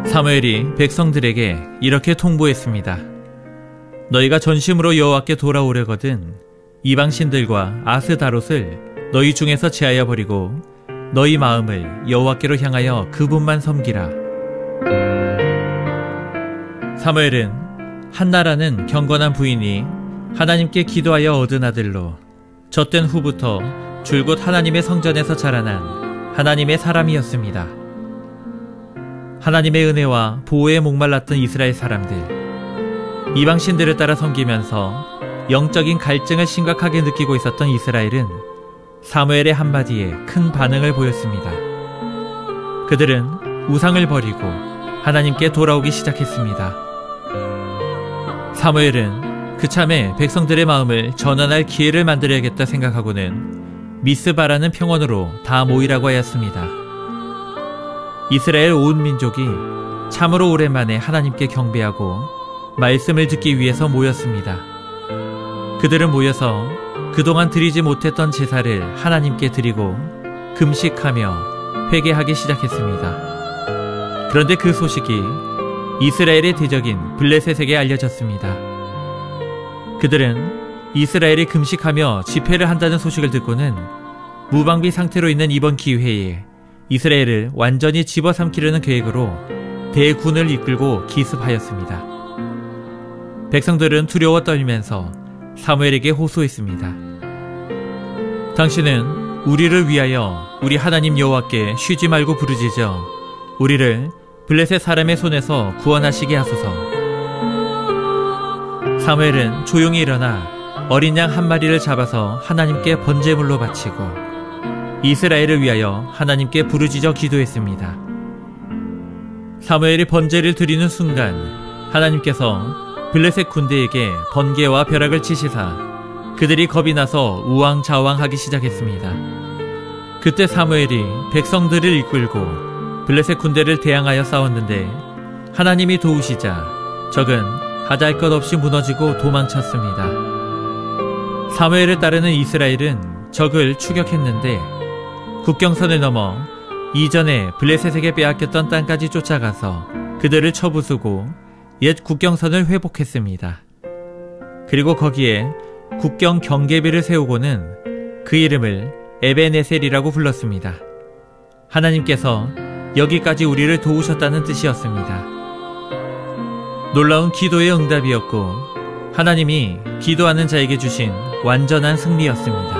사무엘이 백성들에게 이렇게 통보했습니다. 너희가 전심으로 여호와께 돌아오려거든 이방신들과 아스다롯을 너희 중에서 제하여 버리고 너희 마음을 여호와께로 향하여 그분만 섬기라. 사무엘은 한나라는 경건한 부인이 하나님께 기도하여 얻은 아들로 젖된 후부터 줄곧 하나님의 성전에서 자라난 하나님의 사람이었습니다. 하나님의 은혜와 보호에 목말랐던 이스라엘 사람들, 이방신들을 따라 섬기면서 영적인 갈증을 심각하게 느끼고 있었던 이스라엘은 사무엘의 한마디에 큰 반응을 보였습니다. 그들은 우상을 버리고 하나님께 돌아오기 시작했습니다. 사무엘은 그참에 백성들의 마음을 전환할 기회를 만들어야겠다 생각하고는 미스바라는 평원으로 다 모이라고 하였습니다. 이스라엘 온 민족이 참으로 오랜만에 하나님께 경배하고 말씀을 듣기 위해서 모였습니다. 그들은 모여서 그동안 드리지 못했던 제사를 하나님께 드리고 금식하며 회개하기 시작했습니다. 그런데 그 소식이 이스라엘의 대적인 블레셋에게 알려졌습니다. 그들은 이스라엘이 금식하며 집회를 한다는 소식을 듣고는 무방비 상태로 있는 이번 기회에 이스라엘을 완전히 집어삼키려는 계획으로 대군을 이끌고 기습하였습니다. 백성들은 두려워 떨면서 사무엘에게 호소했습니다. 당신은 우리를 위하여 우리 하나님 여호와께 쉬지 말고 부르짖어 우리를 블레셋 사람의 손에서 구원하시게 하소서. 사무엘은 조용히 일어나 어린 양 한 마리를 잡아서 하나님께 번제물로 바치고 이스라엘을 위하여 하나님께 부르짖어 기도했습니다. 사무엘이 번제를 드리는 순간 하나님께서 블레셋 군대에게 번개와 벼락을 치시사 그들이 겁이 나서 우왕좌왕하기 시작했습니다. 그때 사무엘이 백성들을 이끌고 블레셋 군대를 대항하여 싸웠는데 하나님이 도우시자 적은 하잘 것 없이 무너지고 도망쳤습니다. 사무엘을 따르는 이스라엘은 적을 추격했는데 국경선을 넘어 이전에 블레셋에게 빼앗겼던 땅까지 쫓아가서 그들을 쳐부수고 옛 국경선을 회복했습니다. 그리고 거기에 국경 경계비를 세우고는 그 이름을 에베네셀이라고 불렀습니다. 하나님께서 여기까지 우리를 도우셨다는 뜻이었습니다. 놀라운 기도의 응답이었고 하나님이 기도하는 자에게 주신 완전한 승리였습니다.